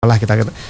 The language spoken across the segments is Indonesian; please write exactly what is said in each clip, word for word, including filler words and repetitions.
katakanlah kita uh,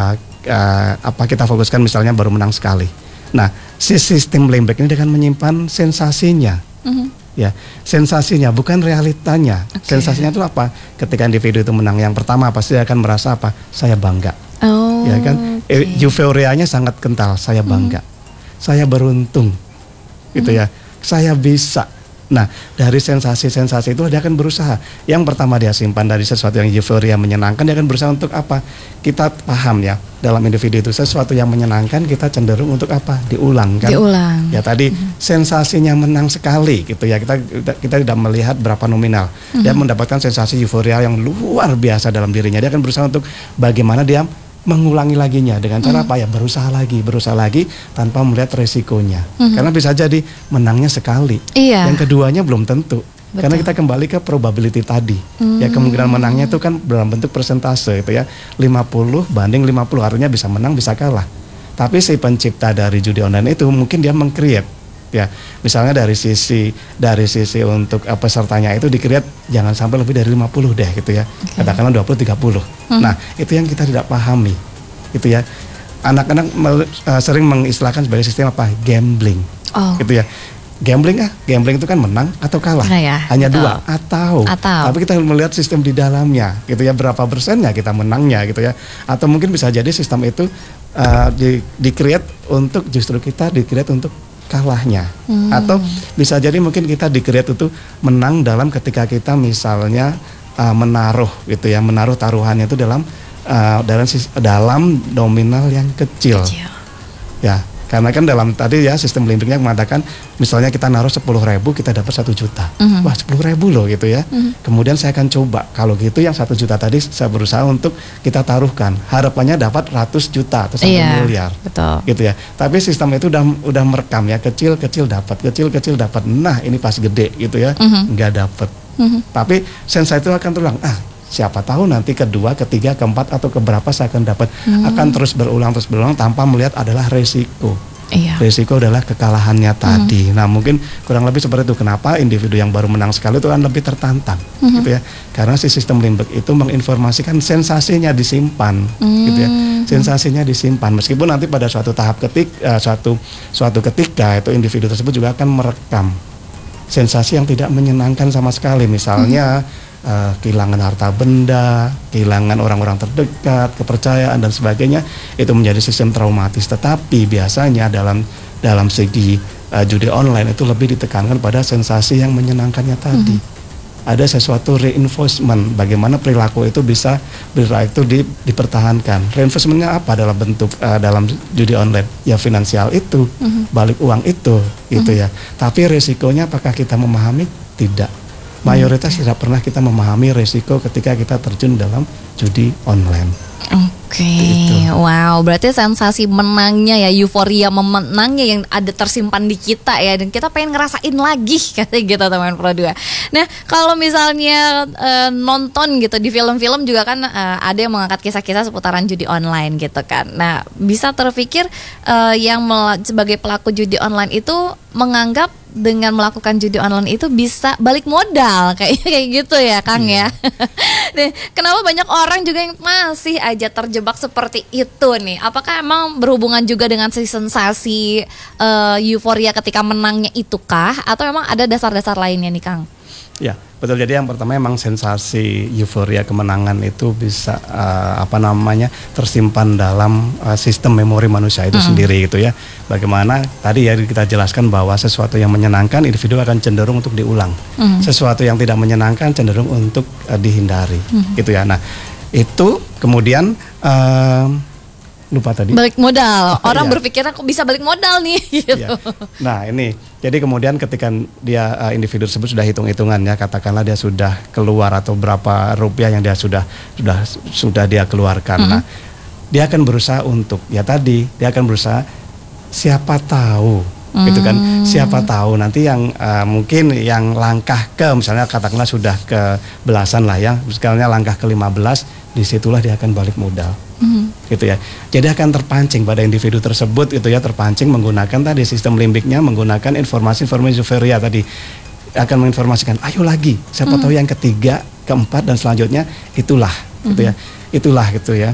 uh, apa kita fokuskan misalnya baru menang sekali. Nah, si sistem limbic ini dengan menyimpan sensasinya. Mm-hmm. Ya, sensasinya bukan realitanya. Okay. Sensasinya itu apa? Ketika individu itu menang yang pertama pasti akan merasa apa? Saya bangga. Oh, ya kan? Okay. Euforianya sangat kental. Saya bangga. Mm-hmm. Saya beruntung. Gitu mm-hmm. ya. Saya bisa. Nah, dari sensasi-sensasi itu dia akan berusaha. Yang pertama dia simpan dari sesuatu yang euforia menyenangkan, dia akan berusaha untuk apa? Kita paham ya, dalam individu itu sesuatu yang menyenangkan kita cenderung untuk apa? Diulang kan? Diulang. Ya tadi mm-hmm. sensasinya menang sekali gitu ya. Kita kita, kita tidak melihat berapa nominal. Mm-hmm. Dia mendapatkan sensasi euforia yang luar biasa dalam dirinya. Dia akan berusaha untuk bagaimana dia mengulangi laginya dengan cara mm. apa ya, berusaha lagi, berusaha lagi tanpa melihat resikonya. Mm-hmm. Karena bisa jadi menangnya sekali, iya. yang keduanya belum tentu. Betul. Karena kita kembali ke probability tadi, mm. ya kemungkinan menangnya itu kan dalam bentuk persentase itu ya, lima puluh banding lima puluh, artinya bisa menang bisa kalah. Tapi si pencipta dari judi online itu mungkin dia meng-create. Ya, misalnya dari sisi dari sisi untuk uh, pesertanya itu di-create jangan sampai lebih dari lima puluh deh gitu ya. Okay. Katakanlah dua puluh tiga puluh. Hmm. Nah, itu yang kita tidak pahami. Gitu ya. Anak-anak uh, sering mengistilahkan sebagai sistem apa? Gambling. Oh. Gitu ya. Gambling ah, gambling itu kan menang atau kalah. Nah, ya, hanya betul. dua atau, atau tapi kita melihat sistem di dalamnya gitu ya, berapa persennya kita menangnya gitu ya. Atau mungkin bisa jadi sistem itu uh, di di-create untuk justru kita di-create untuk kalahnya. Hmm. Atau bisa jadi mungkin kita di-create itu menang dalam ketika kita misalnya uh, menaruh gitu ya, menaruh taruhannya itu dalam uh, dalam dalam nominal yang kecil. kecil. Ya, karena kan dalam tadi ya sistem limbiknya mengatakan misalnya kita naruh sepuluh ribu kita dapat satu juta. Mm-hmm. Wah, sepuluh ribu loh gitu ya. Mm-hmm. Kemudian saya akan coba kalau gitu yang satu juta tadi saya berusaha untuk kita taruhkan. Harapannya dapat ratus juta atau sampai iya, miliar. Betul. Gitu ya. Tapi sistem itu udah udah merekam ya, kecil-kecil dapat, kecil-kecil dapat. Nah, ini pas gede gitu ya. Mm-hmm. Enggak dapat. Mm-hmm. Tapi sensa itu akan terulang. Ah, siapa tahu nanti kedua, ketiga, keempat atau keberapa saya akan dapat. Hmm. Akan terus berulang terus berulang tanpa melihat adalah resiko. Iya. Resiko adalah kekalahannya tadi. Hmm. Nah, mungkin kurang lebih seperti itu. Kenapa individu yang baru menang sekali itu kan lebih tertantang, hmm. gitu ya? Karena si sistem limbic itu menginformasikan sensasinya disimpan, hmm. gitu ya. Sensasinya disimpan. Meskipun nanti pada suatu tahap ketik, uh, suatu suatu ketika itu individu tersebut juga akan merekam sensasi yang tidak menyenangkan sama sekali. Misalnya. Hmm. Uh, kehilangan harta benda, kehilangan orang-orang terdekat, kepercayaan dan sebagainya, itu menjadi sistem traumatis. Tetapi biasanya dalam dalam segi uh, judi online itu lebih ditekankan pada sensasi yang menyenangkannya tadi. Mm-hmm. Ada sesuatu reinforcement, bagaimana perilaku itu bisa perilaku itu di, dipertahankan. Reinforcementnya apa dalam bentuk uh, dalam judi online? Ya finansial itu, mm-hmm. balik uang itu, gitu mm-hmm. ya. Tapi resikonya apakah kita memahami? Tidak. Mayoritas okay. tidak pernah kita memahami resiko ketika kita terjun dalam judi online. Oke, okay. Wow, berarti sensasi menangnya ya, euforia memenangnya yang ada tersimpan di kita ya, dan kita pengen ngerasain lagi katanya gitu teman Pro dua. Nah, kalau misalnya uh, nonton gitu di film-film juga kan uh, ada yang mengangkat kisah-kisah seputaran judi online gitu kan. Nah, bisa terpikir uh, yang mel- sebagai pelaku judi online itu menganggap dengan melakukan judi online itu bisa balik modal kayak kayak gitu ya Kang yeah. ya. Nah, kenapa banyak orang juga yang masih aja terjebak seperti itu nih? Apakah emang berhubungan juga dengan si sensasi uh, euforia ketika menangnya itu kah? Atau emang ada dasar-dasar lainnya nih Kang? Ya, betul. Jadi yang pertama emang sensasi euforia kemenangan itu bisa uh, apa namanya tersimpan dalam uh, sistem memori manusia itu mm-hmm. sendiri gitu ya. Bagaimana tadi ya kita jelaskan bahwa sesuatu yang menyenangkan individu akan cenderung untuk diulang. Mm-hmm. Sesuatu yang tidak menyenangkan cenderung untuk uh, dihindari mm-hmm. gitu ya. Nah, itu kemudian uh, lupa tadi. Balik modal. Orang ya. berpikirnya kok bisa balik modal nih gitu. Ya. Nah, ini. Jadi kemudian ketika dia uh, individu tersebut sudah hitung-hitungan ya, katakanlah dia sudah keluar atau berapa rupiah yang dia sudah sudah sudah dia keluarkan. Mm-hmm. Nah, dia akan berusaha untuk ya tadi, dia akan berusaha siapa tahu mm. gitu kan. Siapa tahu nanti yang uh, mungkin yang langkah ke misalnya katakanlah sudah ke belasan lah ya. Misalnya langkah ke lima belas, disitulah dia akan balik modal. Mm-hmm. Gitu ya. Jadi akan terpancing pada individu tersebut gitu ya, terpancing menggunakan tadi sistem limbiknya, menggunakan informasi-informasi euforia tadi, akan menginformasikan ayo lagi, siapa mm-hmm. tahu yang ketiga, keempat dan selanjutnya itulah mm-hmm. gitu ya. Itulah gitu ya.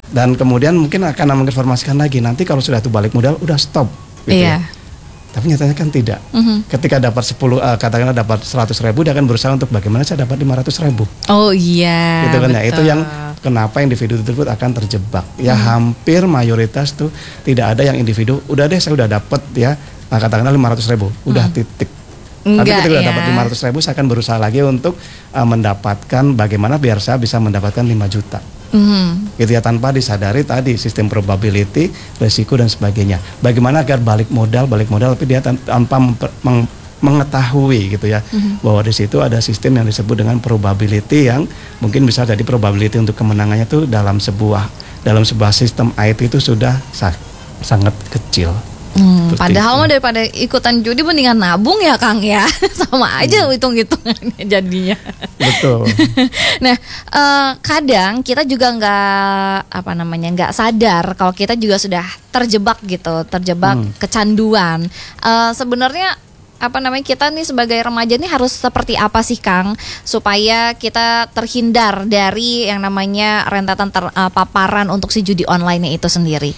Dan kemudian mungkin akan menginformasikan lagi nanti kalau sudah itu balik modal udah stop gitu Iya. ya. Tapi nyatanya kan tidak. Mhm. Ketika dapat sepuluh uh, katakanlah dapat seratus ribu, dia akan berusaha untuk bagaimana saya dapat lima ratus ribu. Oh iya. Gitu kan ya. betul. Itu yang kenapa individu tersebut akan terjebak. Ya Mhm. hampir mayoritas tuh tidak ada yang individu udah deh saya udah dapat ya uh, katakanlah lima ratus ribu, udah Mhm. titik. Enggak, Tapi ketika udah ya. dapat lima ratus ribu, saya akan berusaha lagi untuk uh, mendapatkan bagaimana biar saya bisa mendapatkan lima juta. Mhm. Gitu ya, tanpa disadari tadi sistem probability, resiko dan sebagainya. Bagaimana agar balik modal, balik modal tapi dia tan- tanpa memper- meng- mengetahui gitu ya, Mhm. bahwa di situ ada sistem yang disebut dengan probability yang mungkin bisa jadi probability untuk kemenangannya itu dalam sebuah dalam sebuah sistem I T itu sudah sa- sangat kecil. Hmm, Seperti padahal itu. mah daripada ikutan judi mendingan nabung ya Kang ya. Sama aja Hmm. hitung-hitungannya jadinya. Betul. Nah, eh, kadang kita juga nggak apa namanya nggak sadar kalau kita juga sudah terjebak gitu, terjebak Hmm. kecanduan. Eh, sebenarnya apa namanya kita nih sebagai remaja nih harus seperti apa sih Kang supaya kita terhindar dari yang namanya rentetan ter, eh, paparan untuk si judi online itu sendiri.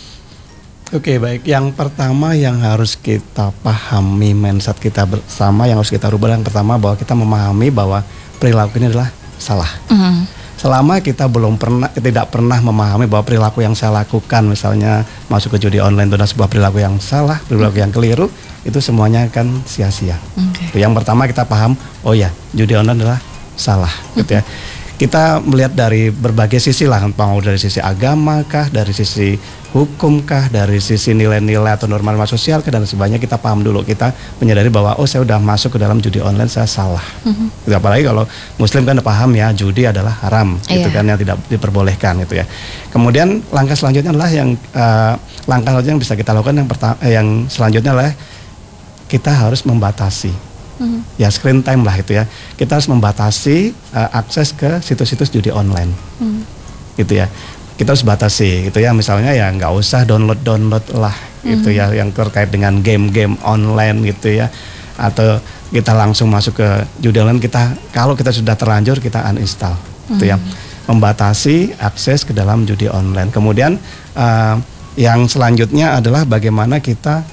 Oke, baik. Yang pertama yang harus kita pahami mindset kita bersama, yang harus kita rubah, yang pertama bahwa kita memahami bahwa perilaku ini adalah salah. Mhm. Selama kita belum pernah, tidak pernah memahami bahwa perilaku yang saya lakukan, misalnya masuk ke judi online itu adalah sebuah perilaku yang salah, perilaku yang keliru, itu semuanya akan sia-sia. Oke. Itu yang pertama kita paham, oh ya, judi online adalah salah, gitu ya. Kita melihat dari berbagai sisi lah, mau dari sisi agama kah, dari sisi hukum kah, dari sisi nilai-nilai atau norma-norma sosial kah, dan sebagainya kita paham dulu. Kita menyadari bahwa oh saya udah masuk ke dalam judi online, saya salah. Mhm. Gitu, apalagi kalau Muslim kan paham ya judi adalah haram, gitu Iya. kan, yang tidak diperbolehkan gitu ya. Kemudian langkah selanjutnya adalah yang eh, langkah selanjutnya yang bisa kita lakukan yang pertama, eh, yang selanjutnya adalah kita harus membatasi. Mhm. Ya screen time lah itu ya. Kita harus membatasi uh, akses ke situs-situs judi online, Mhm. gitu ya. Kita harus batasi, gitu ya. Misalnya ya nggak usah download-download lah, gitu Mhm. ya, yang terkait dengan game-game online gitu ya. Atau kita langsung masuk ke judi online, kita kalau kita sudah terlanjur kita uninstall, gitu ya. Membatasi akses ke dalam judi online. Kemudian uh, yang selanjutnya adalah bagaimana kita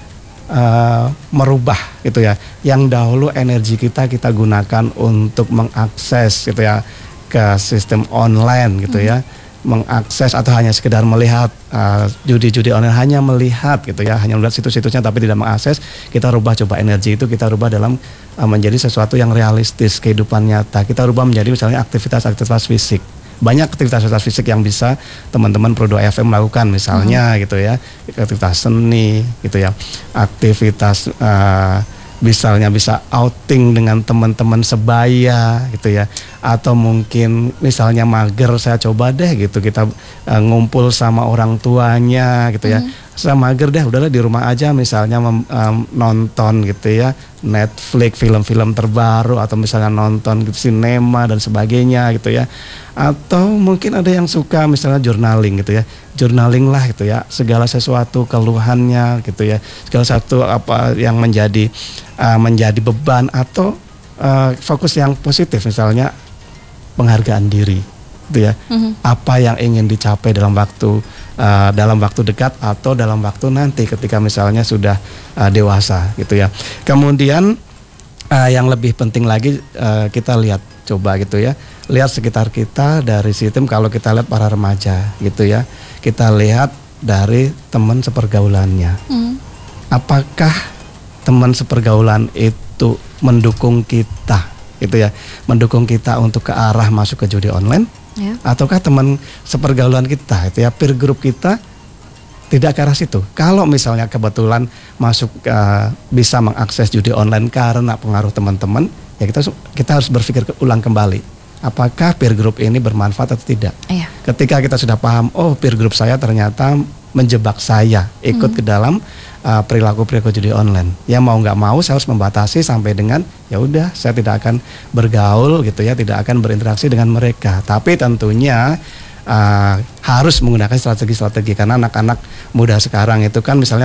Uh, merubah gitu ya, yang dahulu energi kita kita gunakan untuk mengakses gitu ya ke sistem online gitu ya, mengakses atau hanya sekedar melihat uh, judi-judi online, hanya melihat gitu ya, hanya melihat situs-situsnya tapi tidak mengakses. Kita rubah, coba energi itu kita rubah dalam uh, menjadi sesuatu yang realistis, kehidupan nyata. Kita rubah menjadi misalnya aktivitas-aktivitas fisik. Banyak aktivitas-aktivitas fisik yang bisa teman-teman Pro dua F M lakukan, misalnya hmm. gitu ya, aktivitas seni gitu ya, aktivitas uh, misalnya bisa outing dengan teman-teman sebaya gitu ya, atau mungkin misalnya mager, saya coba deh gitu kita uh, ngumpul sama orang tuanya gitu ya. Hmm. Saya mager deh, udahlah di rumah aja misalnya mem, um, nonton gitu ya Netflix, film-film terbaru, atau misalnya nonton gitu, sinema dan sebagainya gitu ya. Atau mungkin ada yang suka misalnya journaling gitu ya, journaling lah gitu ya, segala sesuatu keluhannya gitu ya, segala satu apa yang menjadi uh, menjadi beban, atau uh, fokus yang positif, misalnya penghargaan diri gitu ya. Mm-hmm. Apa yang ingin dicapai dalam waktu uh, dalam waktu dekat atau dalam waktu nanti ketika misalnya sudah uh, dewasa gitu ya. Kemudian uh, yang lebih penting lagi uh, kita lihat coba gitu ya, lihat sekitar kita dari sistem. Kalau kita lihat para remaja gitu ya, kita lihat dari teman sepergaulannya. Mm. Apakah teman sepergaulan itu mendukung kita gitu ya, mendukung kita untuk ke arah masuk ke judi online? Ya. Ataukah teman sepergaulan kita itu ya, peer group kita tidak ke arah situ. Kalau misalnya kebetulan masuk uh, bisa mengakses judi online karena pengaruh teman-teman, ya kita kita harus berpikir ulang kembali, apakah peer group ini bermanfaat atau tidak. Ya. Ketika kita sudah paham, oh peer group saya ternyata menjebak saya ikut hmm. ke dalam uh, perilaku-perilaku judi online, ya mau nggak mau saya harus membatasi sampai dengan ya udah saya tidak akan bergaul gitu ya, tidak akan berinteraksi dengan mereka. Tapi tentunya uh, harus menggunakan strategi-strategi, karena anak-anak muda sekarang itu kan misalnya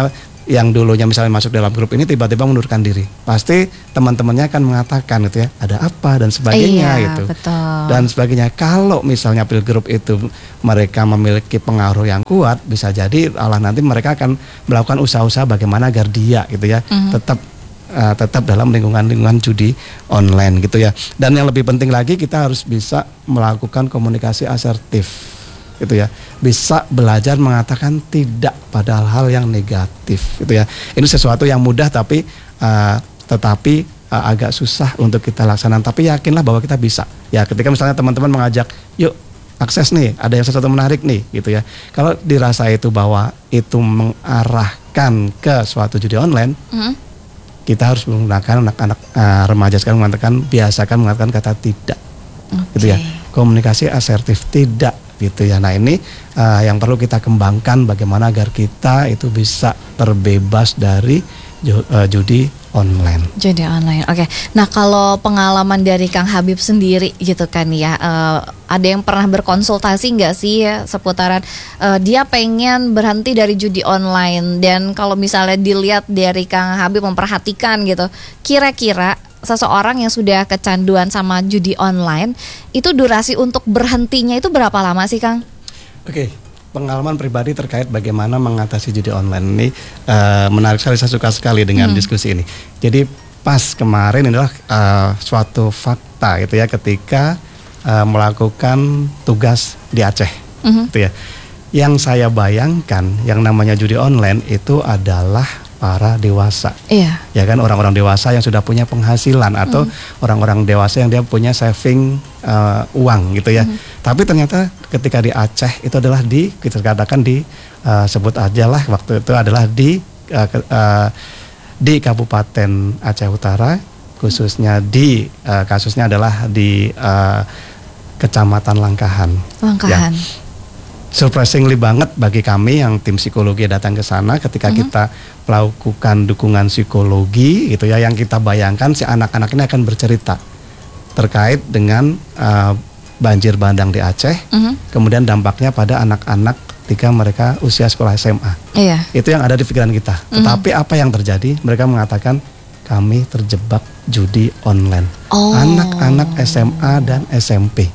yang dulunya misalnya masuk dalam grup ini tiba-tiba mundurkan diri, pasti teman-temannya akan mengatakan gitu ya, ada apa dan sebagainya iya, gitu betul. dan sebagainya. Kalau misalnya peer group itu mereka memiliki pengaruh yang kuat, bisa jadi Allah nanti mereka akan melakukan usaha-usaha bagaimana agar dia gitu ya mm-hmm. tetap uh, tetap dalam lingkungan-lingkungan judi online gitu ya. Dan yang lebih penting lagi, kita harus bisa melakukan komunikasi asertif gitu ya, bisa belajar mengatakan tidak pada hal-hal yang negatif gitu ya. Ini sesuatu yang mudah tapi uh, tetapi uh, agak susah untuk kita laksanakan, tapi yakinlah bahwa kita bisa ya. Ketika misalnya teman-teman mengajak, yuk akses nih, ada yang sesuatu menarik nih gitu ya, kalau dirasa itu bahwa itu mengarahkan ke suatu judi online, mm-hmm. kita harus menggunakan anak-anak uh, remaja sekarang mengatakan, biasakan mengatakan kata tidak okay. gitu ya, komunikasi asertif, tidak gitu ya. Nah ini uh, yang perlu kita kembangkan, bagaimana agar kita itu bisa terbebas dari ju- uh, judi online. Judi online, oke. Okay. Nah kalau pengalaman dari Kang Habib sendiri gitu kan ya, uh, ada yang pernah berkonsultasi nggak sih ya seputaran uh, dia pengen berhenti dari judi online, dan kalau misalnya dilihat dari Kang Habib memperhatikan gitu, kira-kira seseorang yang sudah kecanduan sama judi online, itu durasi untuk berhentinya itu berapa lama sih, Kang? Oke, pengalaman pribadi terkait bagaimana mengatasi judi online ini uh, menarik sekali, saya suka sekali dengan hmm. diskusi ini. Jadi pas kemarin adalah uh, suatu fakta gitu ya, ketika uh, melakukan tugas di Aceh, hmm. gitu ya. Yang saya bayangkan yang namanya judi online itu adalah para dewasa, iya. ya kan, orang-orang dewasa yang sudah punya penghasilan atau mm. orang-orang dewasa yang dia punya saving uh, uang gitu ya. Mm. Tapi ternyata ketika di Aceh itu adalah di, kita katakan di uh, sebut aja lah waktu itu adalah di uh, ke, uh, di Kabupaten Aceh Utara, khususnya di uh, kasusnya adalah di uh, Kecamatan Langkahan. Langkahan. Ya. Surprisingly banget bagi kami yang tim psikologi datang ke sana, ketika mm-hmm. kita melakukan dukungan psikologi gitu ya, yang kita bayangkan si anak-anak ini akan bercerita terkait dengan uh, banjir bandang di Aceh, mm-hmm. kemudian dampaknya pada anak-anak ketika mereka usia sekolah S M A. Iya. Itu yang ada di pikiran kita. Mm-hmm. Tetapi apa yang terjadi? Mereka mengatakan kami terjebak judi online. Oh. Anak-anak S M A dan S M P.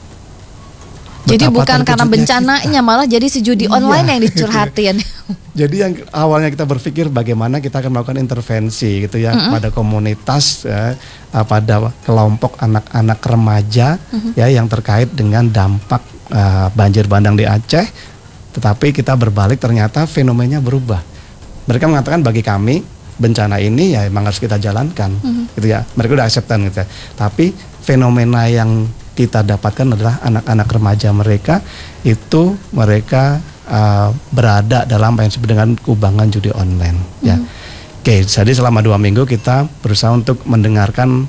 Jadi bukan karena bencananya, kita. malah jadi si judi online iya. yang dicurhatin. Jadi yang awalnya kita berpikir bagaimana kita akan melakukan intervensi gitu ya, mm-hmm. pada komunitas ya, pada kelompok anak-anak remaja mm-hmm. ya yang terkait dengan dampak uh, banjir bandang di Aceh. Tetapi kita berbalik, ternyata fenomenanya berubah. Mereka mengatakan bagi kami bencana ini ya memang harus kita jalankan mm-hmm. gitu ya. Mereka udah acceptan gitu ya. Tapi fenomena yang kita dapatkan adalah anak-anak remaja mereka itu mereka uh, berada dalam apa yang disebut dengan kubangan judi online. Mm. Ya, oke. Jadi selama dua minggu kita berusaha untuk mendengarkan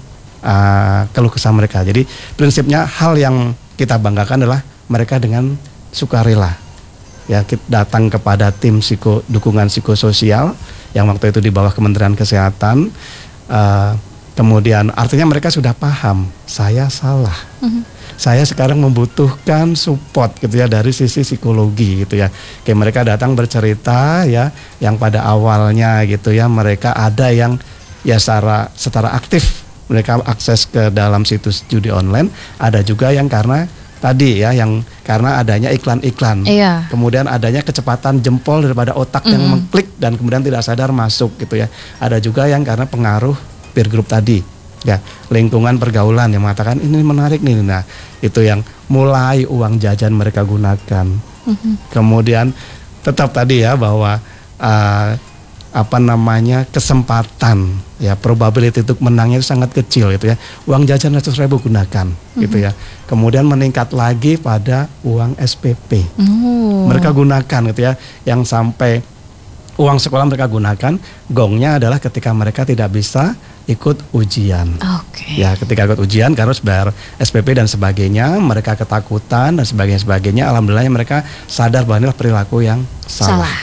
uh, keluh kesah mereka. Jadi prinsipnya hal yang kita banggakan adalah mereka dengan sukarela. Ya, kita datang kepada tim psiko, dukungan psikososial yang waktu itu di bawah Kementerian Kesehatan. Uh, Kemudian artinya mereka sudah paham, saya salah. Mm-hmm. Saya sekarang membutuhkan support gitu ya dari sisi psikologi gitu ya. Kayak mereka datang bercerita ya, yang pada awalnya gitu ya mereka ada yang ya secara secara aktif mereka akses ke dalam situs judi online, ada juga yang karena tadi ya yang karena adanya iklan-iklan. Iya. Kemudian adanya kecepatan jempol daripada otak mm-hmm. yang mengklik dan kemudian tidak sadar masuk gitu ya. Ada juga yang karena pengaruh peer group tadi ya, lingkungan pergaulan yang mengatakan ini menarik nih. Nah itu yang mulai uang jajan mereka gunakan. Mm-hmm. Kemudian tetap tadi ya bahwa uh, apa namanya kesempatan ya, probability untuk menangnya itu sangat kecil gitu ya. Uang jajan seratus ribu gunakan mm-hmm. gitu ya. Kemudian meningkat lagi pada uang S P P. Oh. Mereka gunakan gitu ya, yang sampai uang sekolah mereka gunakan. Gongnya adalah ketika mereka tidak bisa ikut ujian. Okay. Ya, ketika ikut ujian karena harus bayar S P P dan sebagainya, mereka ketakutan dan sebagainya sebagainya. Alhamdulillah mereka sadar bahwa ini perilaku yang salah. salah.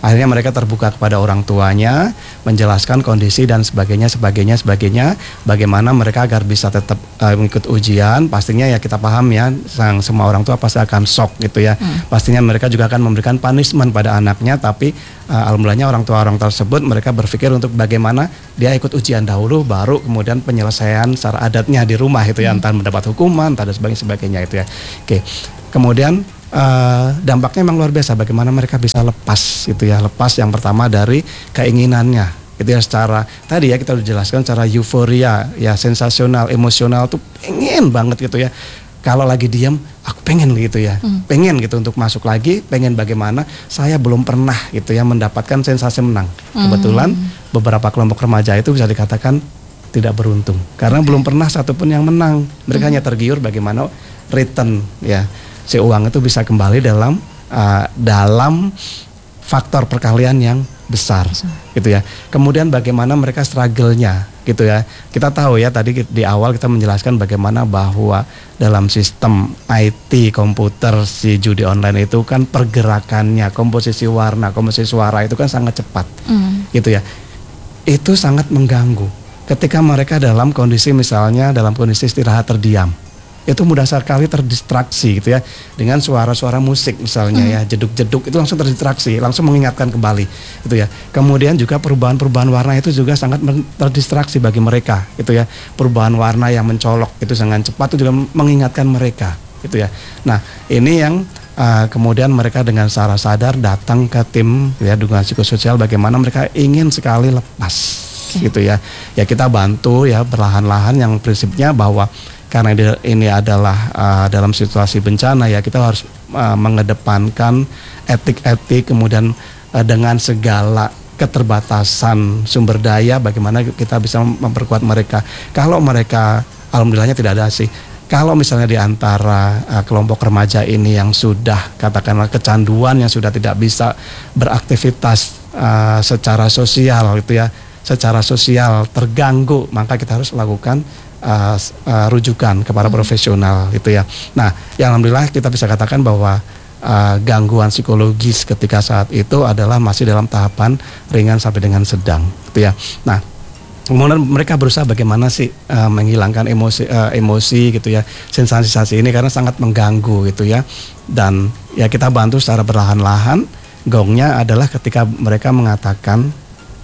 Akhirnya mereka terbuka kepada orang tuanya, menjelaskan kondisi dan sebagainya, sebagainya, sebagainya. Bagaimana mereka agar bisa tetap uh, mengikut ujian. Pastinya ya kita paham ya, sang semua orang tua pasti akan shock gitu ya. Hmm. Pastinya mereka juga akan memberikan punishment pada anaknya, tapi uh, alhamdulillahnya orang tua orang tersebut mereka berpikir untuk bagaimana dia ikut ujian dahulu, baru kemudian penyelesaian secara adatnya di rumah itu ya, hmm. entah mendapat hukuman, entah dan sebagainya, sebagainya itu ya. Oke, kemudian Uh, dampaknya memang luar biasa bagaimana mereka bisa lepas gitu ya, lepas yang pertama dari keinginannya gitu ya, secara tadi ya kita udah jelaskan secara euforia ya, sensasional, emosional tuh pengen banget gitu ya, kalau lagi diam aku pengen gitu ya, hmm. pengen gitu untuk masuk lagi, pengen bagaimana saya belum pernah gitu ya mendapatkan sensasi menang. hmm. Kebetulan beberapa kelompok remaja itu bisa dikatakan tidak beruntung karena okay. belum pernah satupun yang menang, mereka hmm. hanya tergiur bagaimana return ya, si uang itu bisa kembali dalam uh, dalam faktor perkalian yang besar, gitu ya. Kemudian bagaimana mereka struggle-nya, gitu ya. Kita tahu ya tadi di awal kita menjelaskan bagaimana bahwa dalam sistem I T komputer si judi online itu kan pergerakannya, komposisi warna, komposisi suara itu kan sangat cepat, mm. gitu ya. Itu sangat mengganggu. Ketika mereka dalam kondisi misalnya dalam kondisi istirahat terdiam, itu mudah sekali terdistraksi gitu ya dengan suara-suara musik misalnya hmm. ya, jeduk-jeduk itu langsung terdistraksi, langsung mengingatkan kembali gitu ya. Kemudian juga perubahan-perubahan warna itu juga sangat terdistraksi bagi mereka gitu ya. Perubahan warna yang mencolok itu sangat cepat itu juga mengingatkan mereka gitu ya. Nah, ini yang uh, kemudian mereka dengan secara sadar datang ke tim ya dukungan psikososial, bagaimana mereka ingin sekali lepas okay. gitu ya. Ya kita bantu ya perlahan-lahan, yang prinsipnya bahwa karena ini adalah uh, dalam situasi bencana ya, kita harus uh, mengedepankan etik-etik, kemudian uh, dengan segala keterbatasan sumber daya bagaimana kita bisa memperkuat mereka. Kalau mereka alhamdulillahnya tidak ada sih, kalau misalnya di antara uh, kelompok remaja ini yang sudah katakanlah kecanduan, yang sudah tidak bisa beraktivitas uh, secara sosial gitu ya, secara sosial terganggu, maka kita harus lakukan Uh, uh, rujukan kepada hmm. profesional gitu ya. Nah, ya alhamdulillah kita bisa katakan bahwa uh, gangguan psikologis ketika saat itu adalah masih dalam tahapan ringan sampai dengan sedang gitu ya. Nah, kemudian mereka berusaha bagaimana sih uh, menghilangkan emosi uh, emosi gitu ya, sensasi-sensasi ini karena sangat mengganggu gitu ya. Dan ya kita bantu secara perlahan-lahan. Gongnya adalah ketika mereka mengatakan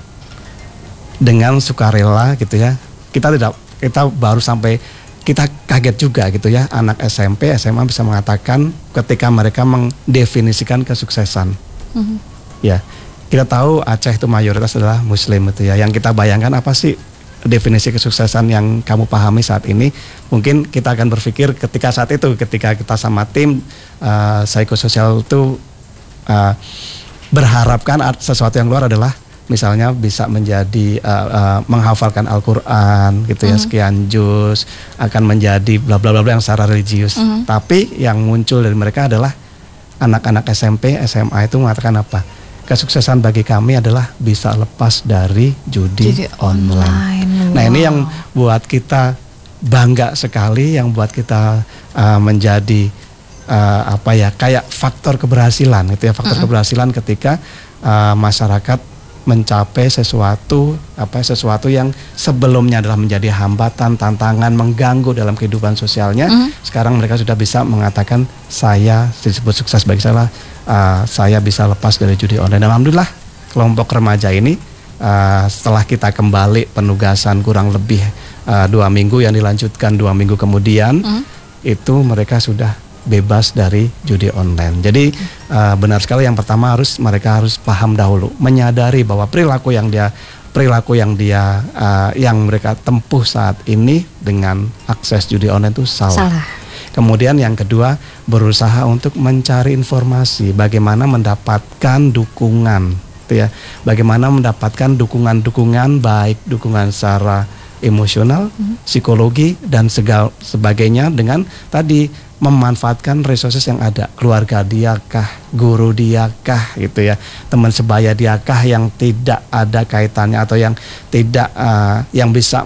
dengan sukarela gitu ya. Kita tidak kita baru sampai kita kaget juga gitu ya, anak S M P, S M A bisa mengatakan ketika mereka mendefinisikan kesuksesan. Mm-hmm. Ya, kita tahu Aceh itu mayoritas adalah Muslim itu ya. Yang kita bayangkan apa sih definisi kesuksesan yang kamu pahami saat ini? Mungkin kita akan berpikir ketika saat itu, ketika kita sama tim uh, psikososial itu uh, berharapkan sesuatu yang luar adalah misalnya bisa menjadi uh, uh, menghafalkan Al-Quran gitu ya, mm. sekian juz, akan menjadi bla bla bla yang secara religius. Mm. Tapi yang muncul dari mereka adalah anak-anak S M P, S M A itu mengatakan apa? Kesuksesan bagi kami adalah bisa lepas dari judi, judi online. online. Wow. Nah, ini yang buat kita bangga sekali, yang buat kita uh, menjadi uh, apa ya, kayak faktor keberhasilan gitu ya, faktor mm. keberhasilan ketika uh, masyarakat mencapai sesuatu apa sesuatu yang sebelumnya adalah menjadi hambatan, tantangan, mengganggu dalam kehidupan sosialnya. Mm. Sekarang mereka sudah bisa mengatakan saya disebut sukses bagi saya, uh, saya bisa lepas dari judi online. Dan alhamdulillah kelompok remaja ini uh, setelah kita kembali penugasan kurang lebih uh, dua minggu yang dilanjutkan dua minggu kemudian, mm. itu mereka sudah bebas dari judi online. Jadi uh, benar sekali, yang pertama harus mereka harus paham dahulu, menyadari bahwa perilaku yang dia perilaku yang dia uh, yang mereka tempuh saat ini dengan akses judi online itu salah. salah. Kemudian yang kedua, berusaha untuk mencari informasi bagaimana mendapatkan dukungan, gitu ya. Bagaimana mendapatkan dukungan-dukungan baik dukungan secara emosional, mm-hmm. psikologi dan segala sebagainya dengan tadi memanfaatkan resources yang ada, keluarga diakah, guru diakah gitu ya, teman sebaya diakah yang tidak ada kaitannya atau yang tidak uh, yang bisa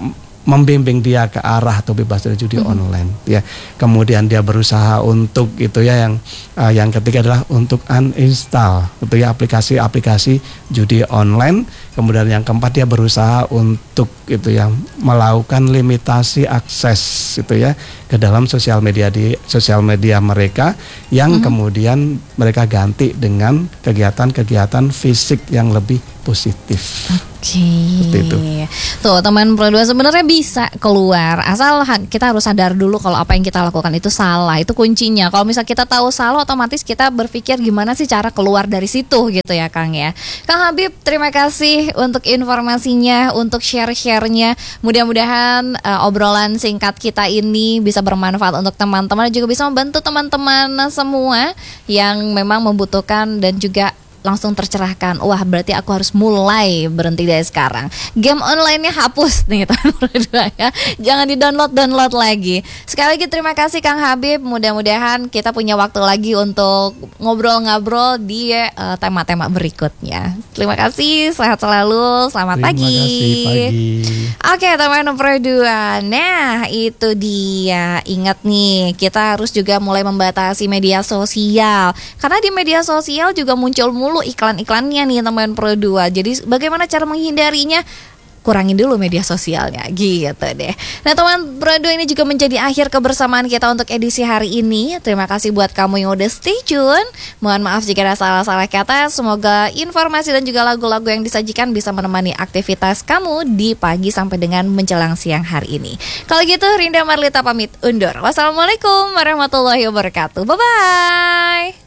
membimbing dia ke arah atau bebas dari judi mm-hmm. online ya. Kemudian dia berusaha untuk gitu ya, yang uh, yang ketiga adalah untuk uninstall gitu ya aplikasi-aplikasi judi online. Kemudian yang keempat dia berusaha untuk gitu ya melakukan limitasi akses gitu ya ke dalam sosial media di sosial media mereka yang mm-hmm. kemudian mereka ganti dengan kegiatan-kegiatan fisik yang lebih positif. Oke. Okay. Tuh teman Pro dua sebenarnya bisa keluar, asal kita harus sadar dulu kalau apa yang kita lakukan itu salah. Itu kuncinya. Kalau misal kita tahu salah, otomatis kita berpikir gimana sih cara keluar dari situ gitu ya Kang ya. Kang Habib, terima kasih untuk informasinya, untuk share-share-nya. Mudah-mudahan uh, obrolan singkat kita ini bisa bermanfaat untuk teman-teman dan juga bisa membantu teman-teman semua yang memang membutuhkan dan juga langsung tercerahkan. Wah, berarti aku harus mulai berhenti dari sekarang. Game online-nya hapus nih teman-teman ya. Jangan di-download-download lagi. Sekali lagi terima kasih Kang Habib. Mudah-mudahan kita punya waktu lagi untuk ngobrol-ngobrol di uh, tema-tema berikutnya. Terima kasih, sehat selalu. Selamat terima pagi. Terima kasih pagi. Oke, teman-teman Pro dua. Nah, itu dia. Ingat nih, kita harus juga mulai membatasi media sosial. Karena di media sosial juga muncul mulu iklan-iklannya nih teman Pro dua. Jadi bagaimana cara menghindarinya? Kurangin dulu media sosialnya gitu deh. Nah teman Pro dua, ini juga menjadi akhir kebersamaan kita untuk edisi hari ini. Terima kasih buat kamu yang udah stay tune. Mohon maaf jika ada salah-salah kata. Semoga informasi dan juga lagu-lagu yang disajikan bisa menemani aktivitas kamu di pagi sampai dengan menjelang siang hari ini. Kalau gitu Rinda Marlita pamit undur. Wassalamualaikum warahmatullahi wabarakatuh. Bye-bye.